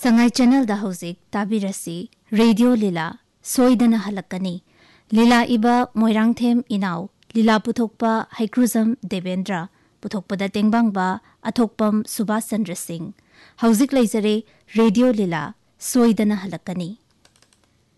Sangai channel दा हौजिक ताबिरसी radio लीला सोइदना हलकनी लीला इबा मोइरांगथेम इनाव लीला पुथोकपा हैक्रुजम Devendra पुथोकपदा तेंबांगबा अथोकपम Subhash Chandra Singh हौजिक लेजरे radio लीला सोइदना हलकनी।